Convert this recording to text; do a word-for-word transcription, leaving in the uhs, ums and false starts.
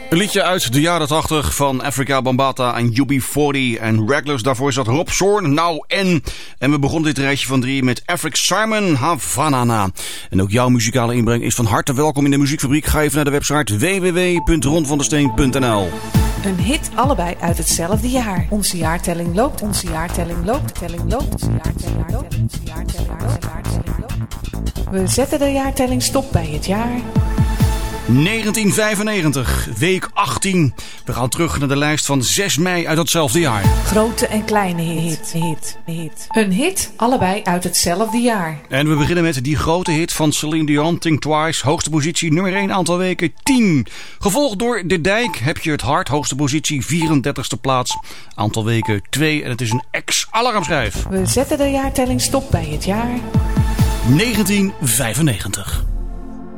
Een liedje uit de jaren tachtig van Afrika Bambaataa en U B veertig en Regulars. Daarvoor zat Rob Zorn, nou en. En we begonnen dit rijtje van drie met Afric Simon, Havana. En ook jouw muzikale inbreng is van harte welkom in de Muziekfabriek. Ga even naar de website w w w punt ron van der steen punt n l. Een hit allebei uit hetzelfde jaar. Onze jaartelling loopt, onze jaartelling loopt, telling loopt, onze jaartelling loopt, onze jaartelling loopt, jaartelling loopt. We zetten de jaartelling stop bij het jaar negentien vijfennegentig, week achttien. We gaan terug naar de lijst van zes mei uit datzelfde jaar. Grote en kleine hit, hit, hit. Een hit, allebei uit hetzelfde jaar. En we beginnen met die grote hit van Celine Dion, Think Twice. Hoogste positie, nummer één, aantal weken, tien. Gevolgd door De Dijk, Heb je het hart. Hoogste positie, vierendertigste plaats. Aantal weken, twee. En het is een ex-alarmschijf. We zetten de jaartelling stop bij het jaar negentien vijfennegentig.